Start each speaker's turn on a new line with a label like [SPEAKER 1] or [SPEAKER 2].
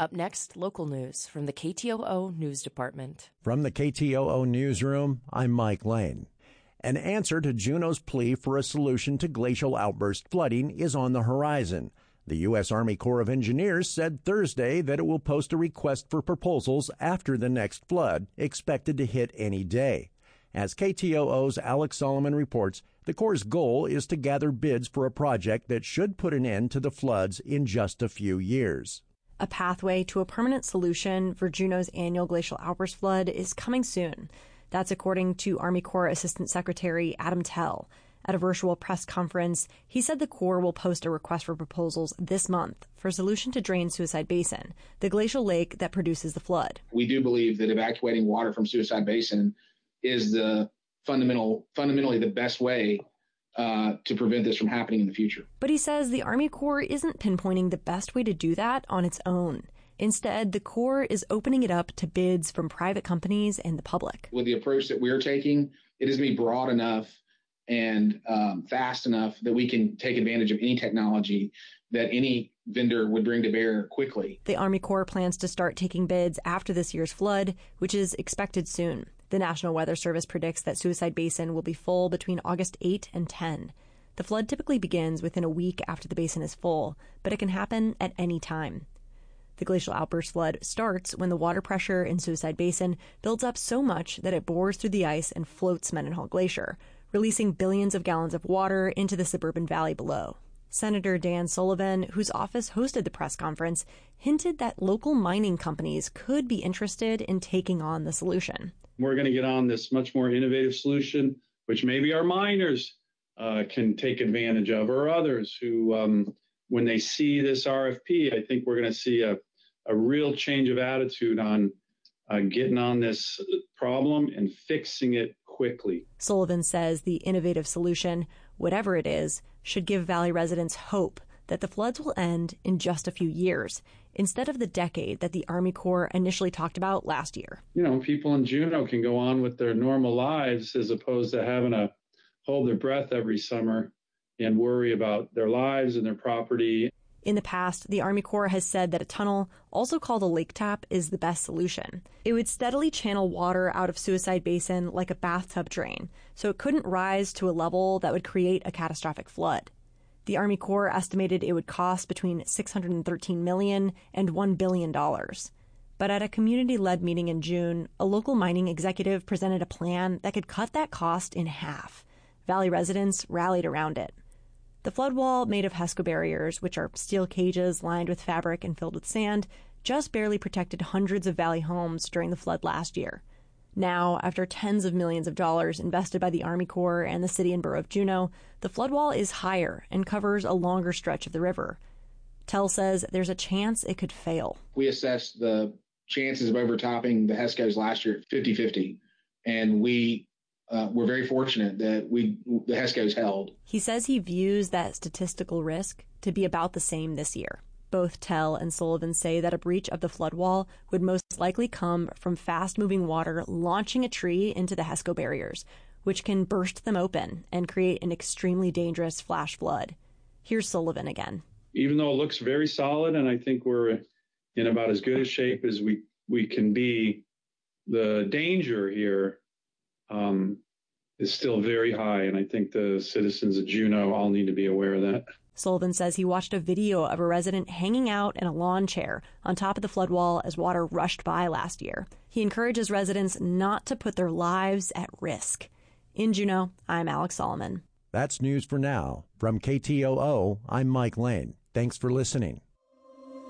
[SPEAKER 1] Up next, local news from the KTOO News Department.
[SPEAKER 2] From the KTOO Newsroom, I'm Mike Lane. An answer to Juneau's plea for a solution to glacial outburst flooding is on the horizon. The U.S. Army Corps of Engineers said Thursday that it will post a request for proposals after the next flood, expected to hit any day. As KTOO's Alex Solomon reports, the Corps' goal is to gather bids for a project that should put an end to the floods in just a few years.
[SPEAKER 3] A pathway to a permanent solution for Juneau's annual glacial outburst flood is coming soon. That's according to Army Corps Assistant Secretary Adam Tell. At a virtual press conference, he said the Corps will post a request for proposals this month for a solution to drain Suicide Basin, the glacial lake that produces the flood.
[SPEAKER 4] We do believe that evacuating water from Suicide Basin is the fundamentally the best way to prevent this from happening in the future.
[SPEAKER 3] But he says the Army Corps isn't pinpointing the best way to do that on its own. Instead, the Corps is opening it up to bids from private companies and the public.
[SPEAKER 4] With the approach that we're taking, it is going to be broad enough and fast enough that we can take advantage of any technology that any vendor would bring to bear quickly.
[SPEAKER 3] The Army Corps plans to start taking bids after this year's flood, which is expected soon. The National Weather Service predicts that Suicide Basin will be full between August 8 and 10. The flood typically begins within a week after the basin is full, but it can happen at any time. The glacial outburst flood starts when the water pressure in Suicide Basin builds up so much that it bores through the ice and floats Mendenhall Glacier, releasing billions of gallons of water into the suburban valley below. Senator Dan Sullivan, whose office hosted the press conference, hinted that local mining companies could be interested in taking on the solution.
[SPEAKER 5] We're going to get on this much more innovative solution, which maybe our miners can take advantage of, or others who, when they see this RFP, I think we're going to see a real change of attitude on getting on this problem and fixing it quickly.
[SPEAKER 3] Sullivan says the innovative solution, whatever it is, should give Valley residents hope that the floods will end in just a few years, instead of the decade that the Army Corps initially talked about last year.
[SPEAKER 5] You know, people in Juneau can go on with their normal lives as opposed to having to hold their breath every summer and worry about their lives and their property.
[SPEAKER 3] In the past, the Army Corps has said that a tunnel, also called a lake tap, is the best solution. It would steadily channel water out of Suicide Basin like a bathtub drain, so it couldn't rise to a level that would create a catastrophic flood. The Army Corps estimated it would cost between $613 million and $1 billion. But at a community-led meeting in June, a local mining executive presented a plan that could cut that cost in half. Valley residents rallied around it. The flood wall, made of HESCO barriers, which are steel cages lined with fabric and filled with sand, just barely protected hundreds of Valley homes during the flood last year. Now, after tens of millions of dollars invested by the Army Corps and the city and borough of Juneau, the flood wall is higher and covers a longer stretch of the river. Tell says there's a chance it could fail.
[SPEAKER 4] We assessed the chances of overtopping the HESCOs last year at 50-50, and we're very fortunate that the HESCOs held.
[SPEAKER 3] He says he views that statistical risk to be about the same this year. Both Tell and Sullivan say that a breach of the flood wall would most likely come from fast-moving water launching a tree into the HESCO barriers, which can burst them open and create an extremely dangerous flash flood. Here's Sullivan again.
[SPEAKER 5] Even though it looks very solid, and I think we're in about as good a shape as we can be, the danger here is still very high, and I think the citizens of Juneau all need to be aware of that.
[SPEAKER 3] Sullivan says he watched a video of a resident hanging out in a lawn chair on top of the flood wall as water rushed by last year. He encourages residents not to put their lives at risk. In Juneau, I'm Alex Solomon.
[SPEAKER 2] That's news for now. From KTOO, I'm Mike Lane. Thanks for listening.